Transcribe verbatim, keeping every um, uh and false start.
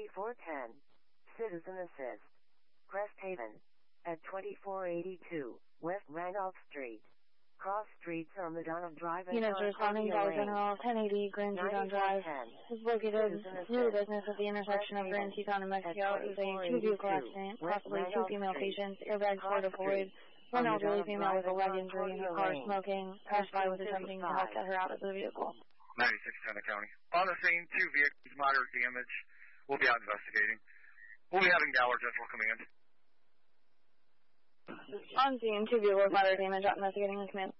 twenty-four ten. Citizen Assist. Crest Haven. At twenty-four eighty-two West Randolph Street. Cross Streets are Madonna Drive and Units responding to Dollar General, ten eighty Grand Teton Drive. This is located near the business at the intersection of Grand Teton and Mexico. It is a two-vehicle accident, possibly two female patients, airbags were deployed. One elderly female with a leg injury in her car smoking, passed by was attempting to help get her out of the vehicle. ninety-six ten County. On the scene, two vehicles, moderate damage. We'll be out investigating. We'll be having Dollar General command. On scene, two vehicles, moderate damage, out investigating the command.